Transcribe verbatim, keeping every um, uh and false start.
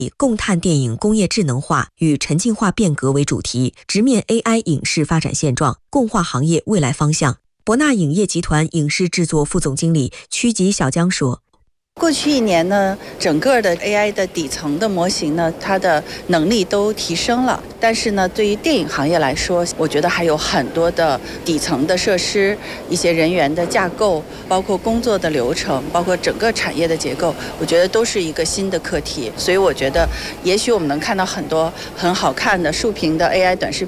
以共探电影工业智能化与沉浸化变革为主题，直面 A I 影视发展现状，共话行业未来方向。博纳影业集团影视制作副总经理曲吉小江说， 过去一年呢，整个的 A I 的底层的模型呢，它的能力都提升了。但是呢，对于电影行业来说，我觉得还有很多的底层的设施、一些人员的架构，包括工作的流程，包括整个产业的结构，我觉得都是一个新的课题。所以我觉得，也许我们能看到很多很好看的竖屏的 A I 短视